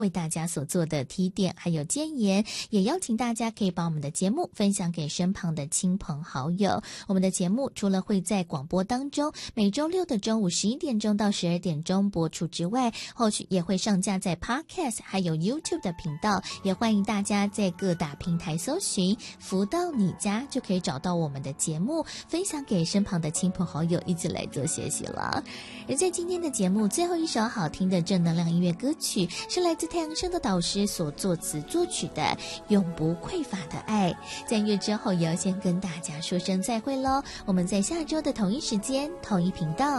为大家所做的提点还有建言，也邀请大家可以把我们的节目分享给身旁的亲朋好友。我们的节目除了会在广播当中每周六的中午11点钟到12点钟播出之外，后续也会上架在 Podcast 还有 YouTube 的频道，也欢迎大家在各大平台搜寻福到你家，就可以找到我们的节目，分享给身旁的亲朋好友一起来做学习了。而在今天的节目最后一首好听的正能量音乐歌曲，是来自太阳升的导师所作词作曲的《永不匮乏的爱》。在音乐之后也要先跟大家说声再会咯，我们在下周的同一时间同一频道